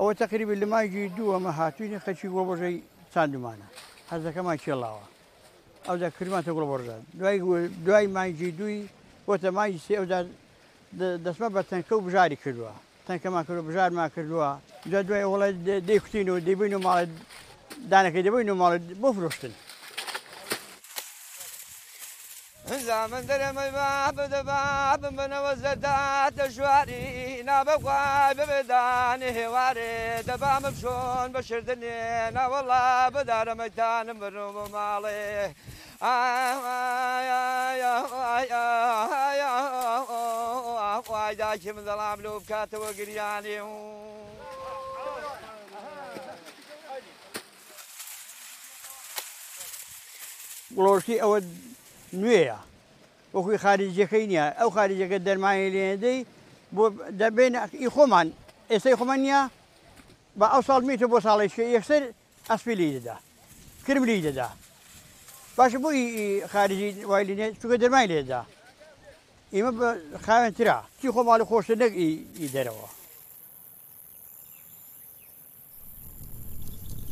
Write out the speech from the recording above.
ئەوە تقریبا لە مایجی دووەمە هاتووینە خەچی گۆڵبەژەی چاندمانە هەرزەکەمان چێڵاوە ئەودا کردمانتە گوڵبەژە دوای مایجی دووی بۆتە مایجی سێ ئەودا دەستمە بە تەنکە و بژاری کردووە تەنکەمان کردو بژارمان کردووە دوای وڵای دەیکوتینەوە دەیبین و ماڵێ دانەکەی دەبین و ماڵێ بۆ فرۆشتن زامن دەرەمەی بابم بنەوە زەرداتە ژواری نابەخوای ببێدانی هێوارێ دەبامە بچۆن بە شردنێ ناوەڵا بەدارەمەتانم بڕۆ بە ماڵێ وای داکی من دەڵام لەو بکاتەوە گریانی گڵۆشتی ئەوە نوێیە وەکوی خارجیەکەی نییە ئەو خارجەکە دەرمانی لێنەدەی بۆ دەبێن ئی خۆمان ئێستای خۆمان نییە بە ئەو ساڵ میتە بۆ ساڵێک یەکسەر ئەسپیلی دەدا کرملی دەدا باشە بۆی خارجی وای لێنێ چونکە دەرمای لێدا ئێمە بە خاوێنترا چی خۆماڵی خۆشتە نەک ئی دەرەوە